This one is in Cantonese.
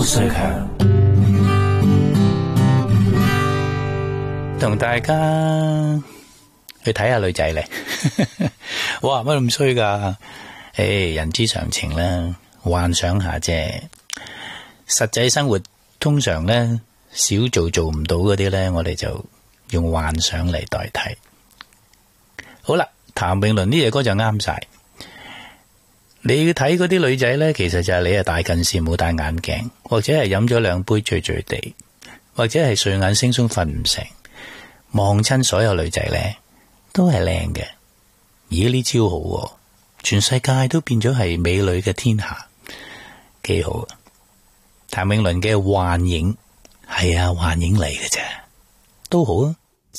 瑞強同大家去睇下女仔咧。哇，乜咁衰噶？人之常情啦，幻想下啫。實際生活通常咧少做唔到嗰啲咧，我哋就用幻想嚟代替。好啦，譚詠麟呢隻歌就啱晒。你要睇嗰啲女仔呢，其實就係你係大近視冇戴眼鏡，或者係飲咗2杯醉醉地，或者係睡眼惺忪瞓唔成，望親所有女仔呢都係靚嘅。咦，呢招好喎，全世界都變咗係美女嘅天下，幾好啊！譚詠麟嘅幻影，係啊，幻影嚟嘅啫，都好啊。